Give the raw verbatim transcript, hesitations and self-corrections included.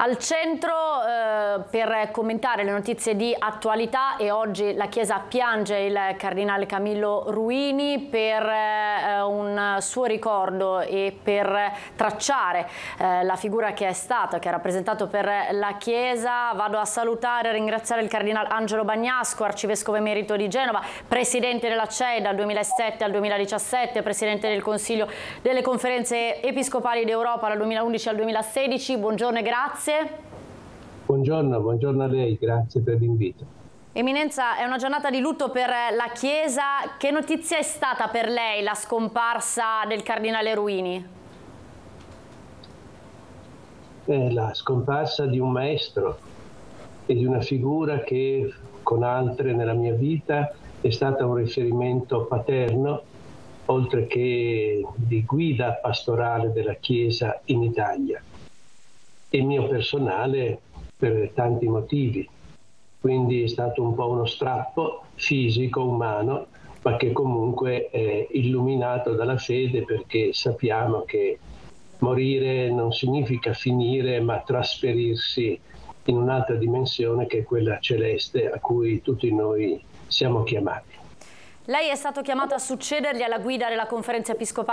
Al centro eh, per commentare le notizie di attualità, e oggi la Chiesa piange il cardinale Camillo Ruini per eh, un suo ricordo e per tracciare eh, la figura che è stata, che ha rappresentato per la Chiesa. Vado a salutare e ringraziare il cardinale Angelo Bagnasco, arcivescovo emerito di Genova, presidente della C E I dal duemilasette al duemiladiciassette, presidente del Consiglio delle Conferenze Episcopali d'Europa dal duemilaundici al duemilasedici. Buongiorno e grazie. Buongiorno, buongiorno a lei, grazie per l'invito. Eminenza, è una giornata di lutto per la Chiesa. Che notizia è stata per lei la scomparsa del cardinale Ruini? È la scomparsa di un maestro e di una figura che con altre nella mia vita è stata un riferimento paterno, oltre che di guida pastorale della Chiesa in Italia, e mio personale per tanti motivi. Quindi è stato un po' uno strappo fisico, umano, ma che comunque è illuminato dalla fede, perché sappiamo che morire non significa finire, ma trasferirsi in un'altra dimensione, che è quella celeste a cui tutti noi siamo chiamati. Lei è stato chiamato a succedergli alla guida della Conferenza Episcopale